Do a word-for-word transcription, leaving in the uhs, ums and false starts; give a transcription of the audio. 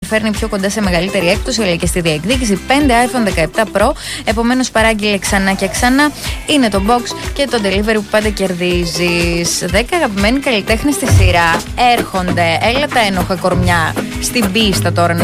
φέρνει πιο κοντά σε μεγαλύτερη έκπτωση αλλά και στη διεκδίκηση. Πέντε άιφον δεκαεπτά Pro. Επομένως, παράγγειλε ξανά και ξανά. Είναι το box και το delivery που πάντα κερδίζεις. δέκα αγαπημένοι καλλιτέχνες στη σειρά έρχονται. Έλα τα ένοχα κορμιά στην πίστα τώρα να